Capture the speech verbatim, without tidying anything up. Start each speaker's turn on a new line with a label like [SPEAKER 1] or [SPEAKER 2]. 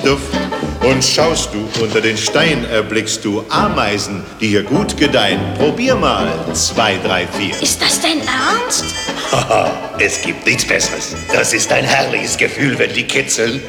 [SPEAKER 1] Duft. Und schaust du unter den Stein, erblickst du Ameisen, die hier gut gedeihen. Probier mal, zwei, drei, vier.
[SPEAKER 2] Ist das dein Ernst?
[SPEAKER 3] Haha, es gibt nichts Besseres. Das ist ein herrliches Gefühl, wenn die kitzeln.